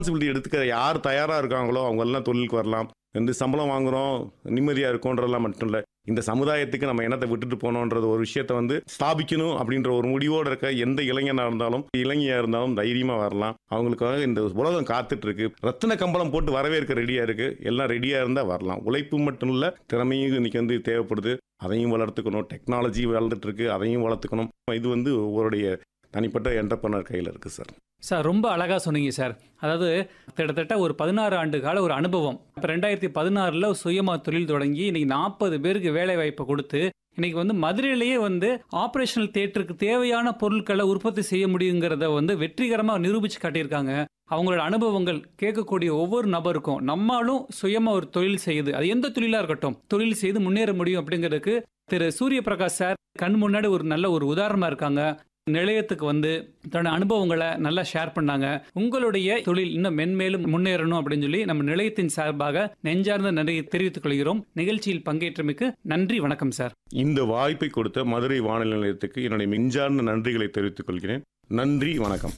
Responsibility எடுத்துக்க யார் தயாரா இருக்காங்களோ அவங்க எல்லாம் தொழிலுக்கு வரலாம். சம்பளம் வாங்குறோம், நிம்மதியா இருக்கோன்றதெல்லாம் மட்டும் இல்ல. இந்த சமுதாயத்துக்கு நம்ம என்னத்தை விட்டுட்டு போனோம்ன்றது ஒரு விஷயத்த ஸ்தாபிக்கணும் அப்படின்ற ஒரு முடிவோடு இருக்க எந்த இளைஞனா இருந்தாலும், இளைஞியா இருந்தாலும் தைரியமா வரலாம். அவங்களுக்காக இந்த உலகம் காத்துட்டு இருக்கு. ரத்தின கம்பளம் போட்டு வரவேற்க ரெடியா இருக்கு. எல்லாம் ரெடியா இருந்தா வரலாம். உழைப்பு மட்டும் இல்ல, திறமையும் இன்னைக்கு தேவைப்படுது. அதையும் வளர்த்துக்கணும். டெக்னாலஜி வளர்ந்துட்டு இருக்கு, அதையும் வளர்த்துக்கணும். இது ஒவ்வொருடைய தனிப்பட்ட என்டர்பிரனர் கையில் இருக்கு சார். சார் ரொம்ப அழகாக சொன்னீங்க சார். அதாவது கிட்டத்தட்ட ஒரு 16 ஆண்டு கால ஒரு அனுபவம். இப்போ 2016 சுயமாக தொழில் தொடங்கி இன்னைக்கு 40 பேருக்கு வேலை வாய்ப்பை கொடுத்து இன்னைக்கு மதுரையிலேயே ஆப்ரேஷனல் தியேட்டருக்கு தேவையான பொருட்களை உற்பத்தி செய்ய முடியுங்கிறத வெற்றிகரமாக நிரூபித்து காட்டியிருக்காங்க. அவங்களோட அனுபவங்கள் கேட்கக்கூடிய ஒவ்வொரு நபருக்கும் நம்மளும் சுயமாக ஒரு தொழில் செய்யுது, அது எந்த தொழிலாக இருக்கட்டும், தொழில் செய்து முன்னேற முடியும் அப்படிங்கிறதுக்கு திரு சூரிய பிரகாஷ் சார் கண் முன்னாடி ஒரு நல்ல ஒரு உதாரணமாக இருக்காங்க. நிலையத்துக்கு தன்னோட அனுபவங்களை நல்லா ஷேர் பண்ணாங்க. உங்களுடைய தொழில் இன்னும் மென்மேலும் முன்னேறணும் அப்படின்னு சொல்லி நம்ம நிலையத்தின் சார்பாக நெஞ்சார்ந்த நன்றியை தெரிவித்துக் கொள்கிறோம். நிகழ்ச்சியில் பங்கேற்றமைக்கு நன்றி, வணக்கம் சார். இந்த வாய்ப்பை கொடுத்த மதுரை வானொலி நிலையத்துக்கு என்னுடைய நெஞ்சார்ந்த நன்றிகளை தெரிவித்துக் கொள்கிறேன். நன்றி, வணக்கம்.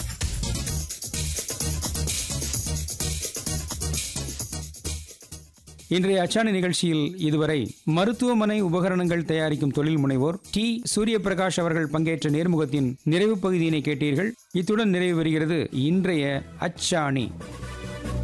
இன்றைய அச்சாணி நிகழ்ச்சியில் இதுவரை மருத்துவமனை உபகரணங்கள் தயாரிக்கும் தொழில் முனைவோர் டி சூரிய பிரகாஷ் அவர்கள் பங்கேற்ற நேர்முகத்தின் நிறைவு பகுதியினை கேட்டீர்கள். இத்துடன் நிறைவு பெறுகிறது இன்றைய அச்சாணி.